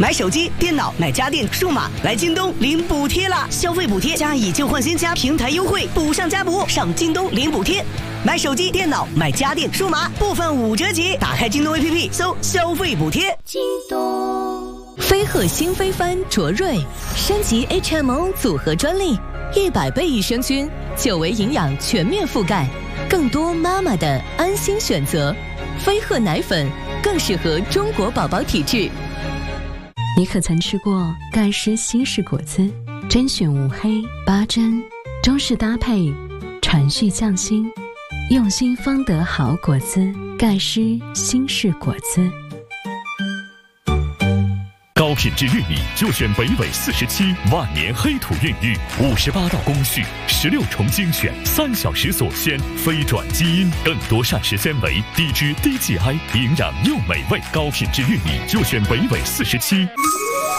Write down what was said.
买手机、电脑、买家电、数码，来京东领补贴啦！消费补贴加以旧换新加平台优惠，补上加补，上京东领补贴。买手机、电脑、买家电、数码，部分5折起。打开京东 APP， 搜消费补贴。 京东。 飞鹤新飞帆卓瑞升级 HMO 组合专利，100倍益生菌，9维营养全面覆盖，更多妈妈的安心选择。飞鹤奶粉更适合中国宝宝体质。 你可曾吃过盖诗西式果汁？甄选无黑8珍，中式搭配，传续匠心，用心方得好果汁。盖诗新式果汁。 高品质玉米就选北纬47万年黑土孕育，58道工序，16重精选，3小时锁鲜，非转基因，更多膳食纤维，低脂低 GI， 营养又美味。高品质玉米就选北纬47。